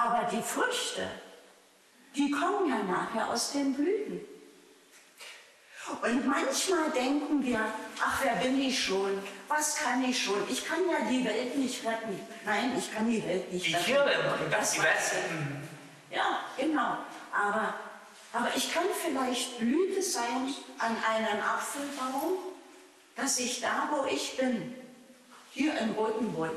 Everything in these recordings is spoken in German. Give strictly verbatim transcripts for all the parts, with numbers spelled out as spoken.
Aber die Früchte, die kommen ja nachher aus den Blüten. Und manchmal denken wir, ach, wer bin ich schon? Was kann ich schon? Ich kann ja die Welt nicht retten. Nein, ich kann die Welt nicht Die retten. Tiere und Das die weiß Welt. ich. Ja, genau. Aber, aber ich kann vielleicht Blüte sein an einem Apfelbaum, dass ich da, wo ich bin, hier in Rothenburg,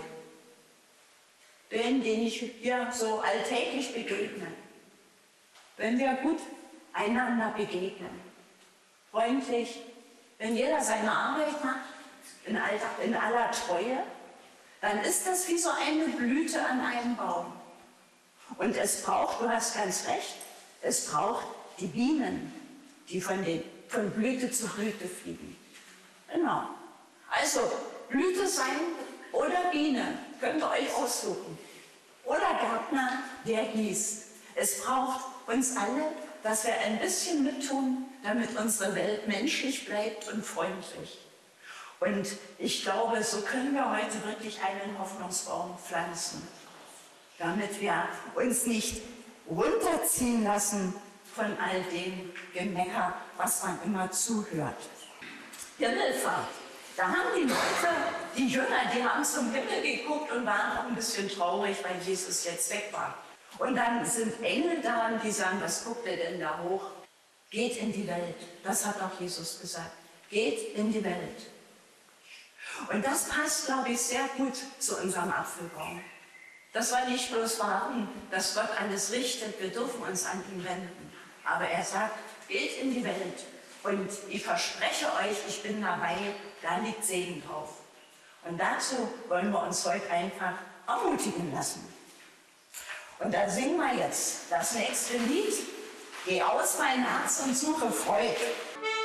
den, den ich hier so alltäglich begegne, wenn wir gut einander begegnen, freundlich, wenn jeder seine Arbeit macht, in, Alltag, in aller Treue, dann ist das wie so eine Blüte an einem Baum. Und es braucht, du hast ganz recht, es braucht die Bienen, die von, den, von Blüte zu Blüte fliegen. Genau. Also Blüte sein oder Biene, könnt ihr euch aussuchen. Oder Gärtner, der gießt. Es braucht uns alle, dass wir ein bisschen mittun, damit unsere Welt menschlich bleibt und freundlich. Und ich glaube, so können wir heute wirklich einen Hoffnungsbaum pflanzen, damit wir uns nicht runterziehen lassen von all dem Gemecker, was man immer zuhört. Himmelfahrt. Da haben die Leute, die Jünger, die haben zum Himmel geguckt und waren auch ein bisschen traurig, weil Jesus jetzt weg war. Und dann sind Engel da und die sagen, was guckt ihr denn da hoch? Geht in die Welt. Das hat auch Jesus gesagt. Geht in die Welt. Und das passt, glaube ich, sehr gut zu unserem Apfelbaum. Dass wir nicht bloß warten, dass Gott alles richtet, wir dürfen uns an ihn wenden. Aber er sagt, geht in die Welt. Und ich verspreche euch, ich bin dabei, da liegt Segen drauf. Und dazu wollen wir uns heute einfach ermutigen lassen. Und da singen wir jetzt das nächste Lied. Geh aus mein Herz und suche Freude.